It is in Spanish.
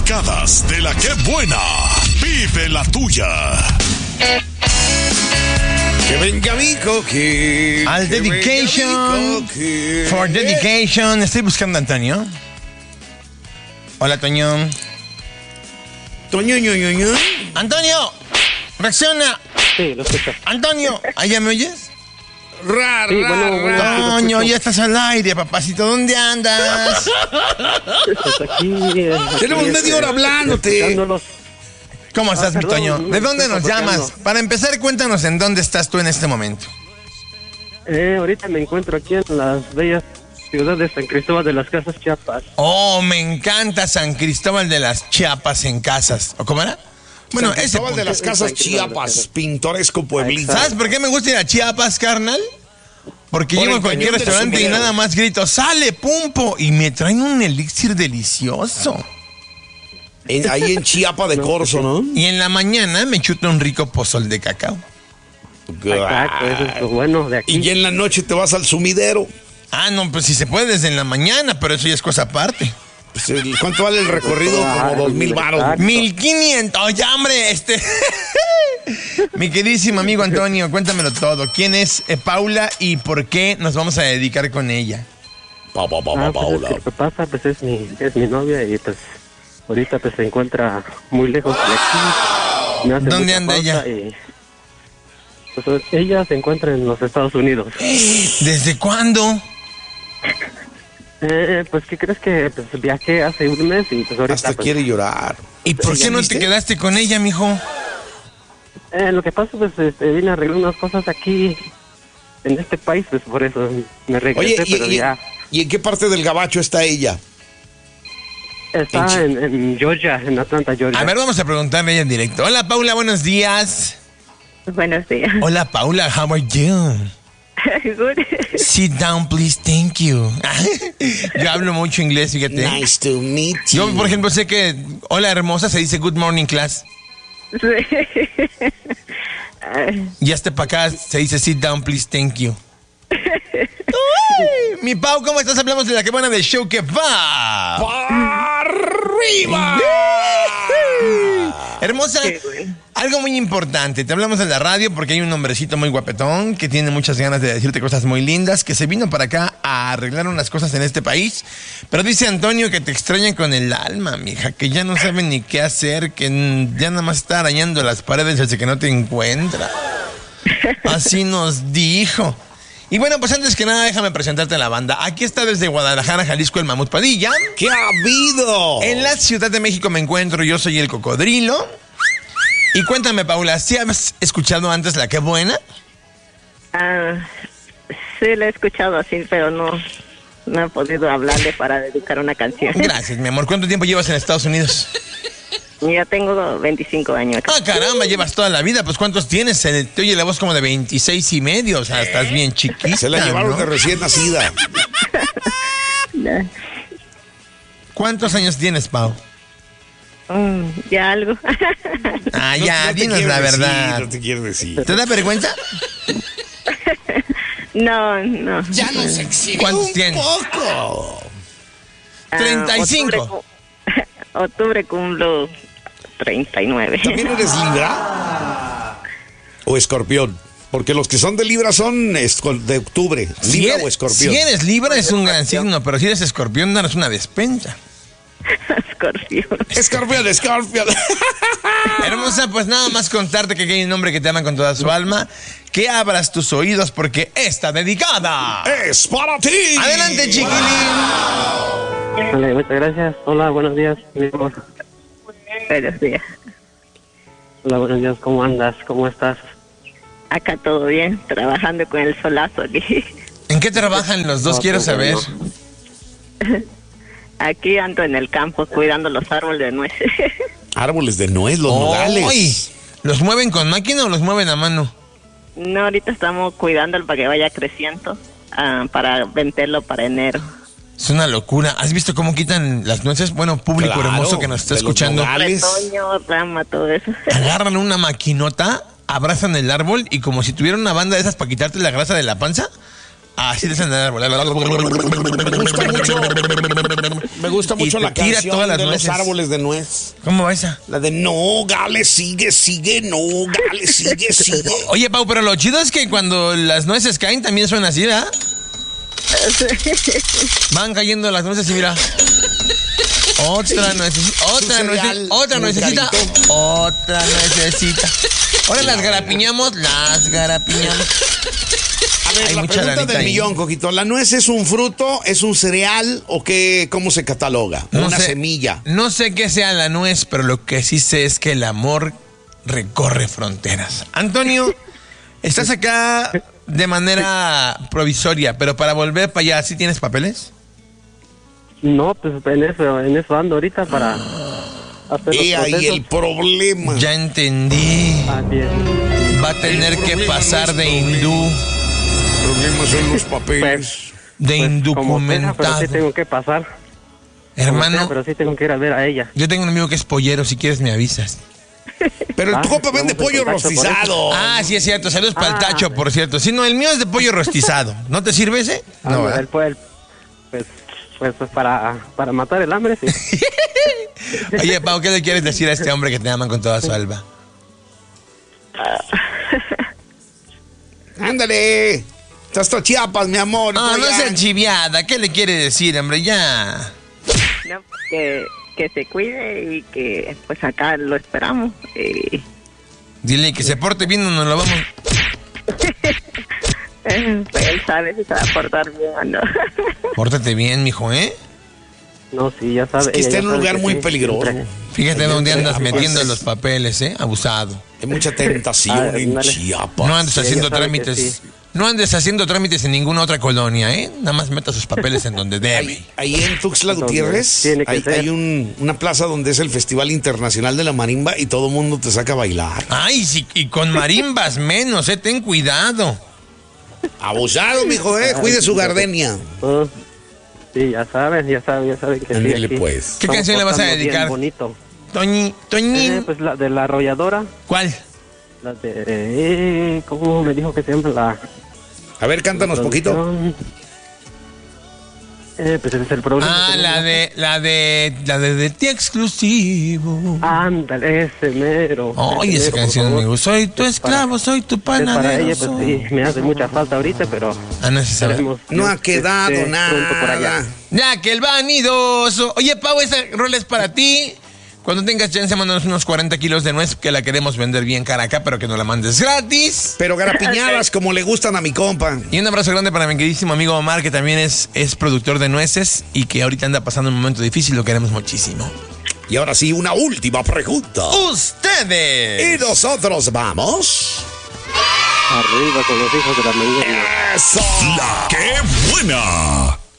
dedicadas de la que buena. Vive la tuya. Que venga mi coque. Al dedication. For dedication. Estoy buscando a Antonio. Hola, Toño. Toño, ño. Antonio, reacciona. Sí, lo escucho. Antonio, ¿allá me oyes? Sí, bueno, Toño, ya estás al aire, papacito. ¿Dónde andas? Pues aquí, Tenemos media hora hablándote. escuchándolos. ¿Cómo estás, mi perdón, Toño? no, ¿De dónde estoy nos llamas? paseando. Para empezar, cuéntanos en dónde estás tú en este momento. Ahorita me encuentro aquí en las bellas ciudades de San Cristóbal de las Casas, Chiapas. Oh, me encanta San Cristóbal de las Chiapas en casas. ¿O cómo era? Bueno, San ese Cristóbal de punto. las Casas Chiapas, pintoresco pueblito. ¿Sabes por qué me gusta ir a Chiapas, carnal? Porque Por llego a el cualquier cañón del restaurante y sombrero. nada más grito, ¡sale, pumpo! Y me traen un elixir delicioso. Ahí en Chiapa de Corzo, ¿no? Y en la mañana me chuto un rico pozol de cacao. Exacto, eso es lo bueno de aquí. Y ya en la noche te vas al sumidero. Ah, no, pues si se puede desde en la mañana, pero eso ya es cosa aparte. Pues, ¿cuánto vale el recorrido? Como 2,000 varos. Exacto. 1500, ya hombre, Mi queridísimo amigo Antonio, cuéntamelo todo. ¿Quién es Paula y por qué nos vamos a dedicar con ella? Paula. Pues es que lo que pasa, pues es mi novia y pues ahorita pues se encuentra muy lejos de aquí. Me hace ¿Dónde mucha anda falta y, pues ella se encuentra en los Estados Unidos. ¿Desde cuándo? Pues ¿qué crees que pues, viajé hace un mes y pues ahorita Hasta pues, quiere llorar. ¿Y por qué no te quedaste con ella, mijo? lo que pasa pues vine a arreglar unas cosas aquí en este país, pues por eso me regresé, Oye, pero ya ¿y en qué parte del gabacho está ella? está en Georgia, en Atlanta, Georgia. A ver, vamos a preguntarle a ella en directo. Hola, Paula, buenos días. Buenos días. Hola, Paula, how are you? Good. Sit down, please, thank you. Yo hablo mucho inglés, fíjate. Nice to meet you. Yo, por ejemplo, sé que hola, hermosa, se dice good morning, class. Sí. Y hasta para acá se dice sit down, please, thank you. Uy, mi Pau, ¿cómo estás? Hablamos de la que buena del show que va. ¡Arriba! Hermosa, Qué bueno. algo muy importante. Te hablamos de la radio porque hay un hombrecito muy guapetón que tiene muchas ganas de decirte cosas muy lindas, que se vino para acá a arreglar unas cosas en este país. Pero dice Antonio que te extraña con el alma, mija, que ya no sabe ni qué hacer, que ya nada más está arañando las paredes desde que no te encuentra. Así nos dijo. Y bueno, pues antes que nada, déjame presentarte a la banda. Aquí está desde Guadalajara, Jalisco, el Mamut Padilla. ¿Qué ha habido? En la Ciudad de México me encuentro, yo soy el Cocodrilo. Y cuéntame, Paula, ¿sí has escuchado antes la Qué Buena? Sí, la he escuchado así, pero no he podido hablarle para dedicar una canción. Gracias, mi amor. ¿Cuánto tiempo llevas en Estados Unidos? Ya tengo 25 años. Ah, caramba, llevas toda la vida. Pues ¿cuántos tienes? Te oye la voz como de 26 y medio. O sea, estás bien chiquita, Se la llevaron ¿no? de recién nacida. ¿Cuántos años tienes, Pau? Ya algo. Ah, ya, No te dinos quiero la decir, verdad. no te quiero decir. ¿Te da vergüenza? No. Ya nos exhibe ¿Cuántos un tienes? poco. 35. Octubre cumplo 39. ¿También eres Libra? ¿O Escorpión? Porque los que son de Libra son de octubre. Si ¿Libra eres, o Escorpión? si eres Libra es un gran signo, pero si eres Escorpión, danos una despensa. Escorpión. Escorpión. Hermosa, pues nada más contarte que hay un hombre que te ama con toda su alma, que abras tus oídos porque está dedicada. ¡Es para ti! Adelante, chiquilín. Vale, muchas gracias. Hola, buenos días, mi amor. Buenos días. Hola, buenos días, ¿cómo andas? ¿Cómo estás? Acá todo bien, trabajando con el solazo aquí. ¿En qué trabajan los dos? Quiero saber. Aquí ando en el campo cuidando los árboles de nuez. Árboles de nuez, los ¡Ay! nogales. ¿Los mueven con máquina o los mueven a mano? No, ahorita estamos cuidándolo para que vaya creciendo, para venderlo para enero. Es una locura. ¿Has visto cómo quitan las nueces? Bueno, público Claro, hermoso que nos está de los escuchando. nogales. Retoño, rama, todo eso. Agarran una maquinota, abrazan el árbol y como si tuvieran una banda de esas para quitarte la grasa de la panza, Así de andar. Me gusta mucho Y la te tira canción todas las de nueces. los árboles de nuez. ¿Cómo va esa? La de no, Gale, sigue, no, Gale, sigue. Oye, Pau, pero lo chido es que cuando las nueces caen también suena así, ¿verdad? Van cayendo las nueces y mira. Otra nuececita, otra Su nuececita, cereal, otra un nuececita, carito. otra nuececita. Ahora las garapiñamos. A ver, Hay la mucha pregunta lanita del ahí. millón, Coquito. ¿La nuez es un fruto, es un cereal o qué? ¿Cómo se cataloga? Una semilla. No sé qué sea la nuez, pero lo que sí sé es que el amor recorre fronteras. Antonio, estás acá de manera provisoria, pero para volver para allá, ¿sí tienes papeles? No, pues en eso ando ahorita para hacer los Y ahí procesos. el problema. Ya entendí. Así es. Va a tener El que problema pasar no de es problema. hindú, Problemas son los papeles. de Como sea, pero indocumentado. sí tengo que pasar. Como sea, Hermano, pero sí tengo que ir a ver a ella. yo tengo un amigo que es pollero, si quieres me avisas. Pero tu copa vende estamos en pollo contacto por rostizado. Ah, sí es cierto, saludos para el Ah. Tacho, por cierto. Sí, no, el mío es de pollo rostizado. ¿No te sirve ese? No, ¿verdad? Pues para matar el hambre, sí. Oye, Pau, ¿qué le quieres decir a este hombre que te ama con toda su alma? Ándale. Estás todo Chiapas, mi amor. No, no Oigan. seas chiviada. ¿Qué le quiere decir, hombre? Ya. No, que se cuide y que pues acá lo esperamos. Dile que se porte bien o nos lo vamos. Pues él sabe si se va a portar bien o no. Pórtate bien, mijo, ¿eh? No, sí, ya sabe. Es que ella está ya en un sabe lugar que muy sí, peligroso. siempre. Fíjate dónde andas Chiapas. metiendo los papeles, ¿eh? Abusado. Hay mucha tentación en Ándale. Chiapas. No andes ella haciendo sabe que trámites. sí. No andes haciendo trámites en ninguna otra colonia, ¿eh? Nada más meta sus papeles en donde debe. Ahí en Tuxtla Donde Gutiérrez tiene que hay, ser. una plaza donde es el Festival Internacional de la Marimba y todo el mundo te saca a bailar. Ay, sí, y con marimbas menos, ten cuidado. Abusado, mijo, cuide su gardenia. Oh, sí, ya sabe que sí. Ándele, aquí. pues. ¿Qué Estamos canción le vas a portando bien dedicar? bonito. Toñín. Pues la de la arrolladora. ¿Cuál? La de... ¿cómo me dijo que se llama la...? A ver, cántanos poquito. producción? Pues ese es el problema. Ah, que no la de ti exclusivo. Ándale, ese mero. Oye, esa Ese mero, canción, por favor. amigo. Soy tu esclavo, soy tu Para panadero. ella, pues sí, me hace mucha falta ahorita, pero... Ah, no se sabe. esperemos No ha Dios que quedado esté pronto por allá. nada. Ya que el vanidoso. Oye, Pau, esa rola es para ti. Cuando tengas chance, mándanos unos 40 kilos de nuez que la queremos vender bien cara acá, pero que nos la mandes gratis. Pero garapiñadas como le gustan a mi compa. Y un abrazo grande para mi queridísimo amigo Omar, que también es productor de nueces y que ahorita anda pasando un momento difícil, lo queremos muchísimo. Y ahora sí, una última pregunta. ¡Ustedes! Y nosotros vamos. Arriba con los hijos de la mañana. ¡Eso! La que buena.